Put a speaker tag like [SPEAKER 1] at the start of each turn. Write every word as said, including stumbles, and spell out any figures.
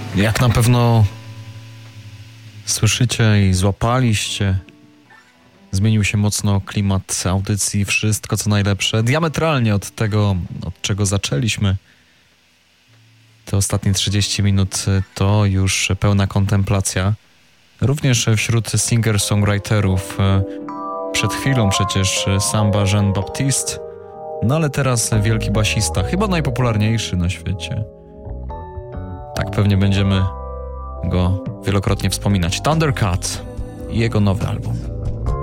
[SPEAKER 1] Jak na pewno słyszycie i złapaliście, zmienił się mocno klimat audycji Wszystko co najlepsze. Diametralnie od tego, od czego zaczęliśmy. Te ostatnie trzydzieści minut to już pełna kontemplacja. Również wśród singer-songwriterów. Przed chwilą przecież Samba Jean-Baptiste, no ale teraz wielki basista, chyba najpopularniejszy na świecie. Tak pewnie będziemy go wielokrotnie wspominać. Thundercat i jego nowy album.